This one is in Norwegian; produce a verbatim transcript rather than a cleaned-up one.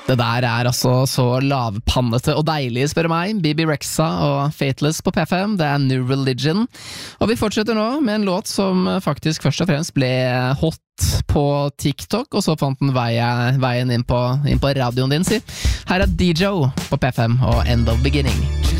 Det der er altså så lavpannete og deilig, spør meg. B B Rexa og Fateless på P fem, det er New Religion. Og vi fortsetter nå med en låt som faktisk først og fremst ble hot på TikTok, og så fant den veien, veien inn, på, inn på radioen din, si. Her er D J på P fem og End of Beginning.